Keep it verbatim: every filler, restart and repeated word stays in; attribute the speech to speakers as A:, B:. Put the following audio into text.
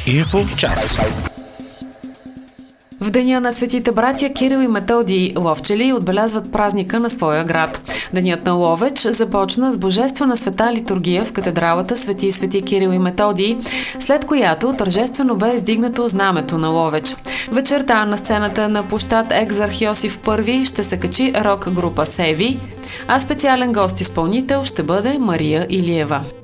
A: Инфо час.
B: В деня на светите братя Кирил и Методий ловчели отбелязват празника на своя град. Денят на Ловеч започна с божествена света литургия в катедралата Свети и Свети Кирил и Методий, след която тържествено бе издигнато знамето на Ловеч. Вечерта на сцената на площад Екзарх Йосиф Първи ще се качи рок група Севи, а специален гост-изпълнител ще бъде Мария Илиева.